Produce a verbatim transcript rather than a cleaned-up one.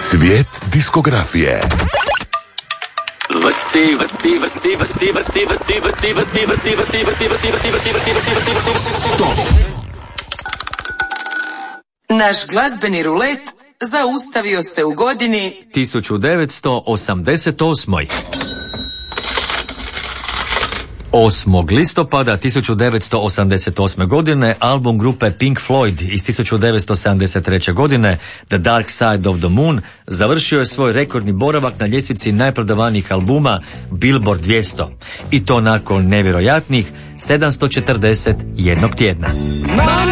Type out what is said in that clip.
Svijet diskografije. Vrti, vrti, vrti, vrti, vrti, vrti, vrti, vrti, vrti, vrti, vrti, vrti, vrti, vrti, vrti, vrti, vrti, vrti, stop. Naš glazbeni rulet zaustavio se u godini tisuću devetsto osamdeset osam. osmog listopada tisuću devetsto osamdeset osme. godine album grupe Pink Floyd iz tisuću devetsto sedamdeset treće. godine The Dark Side of the Moon završio je svoj rekordni boravak na ljestvici najprodavanijih albuma Billboard dvjesto i to nakon nevjerojatnih sedamsto četrdeset jednog tjedna.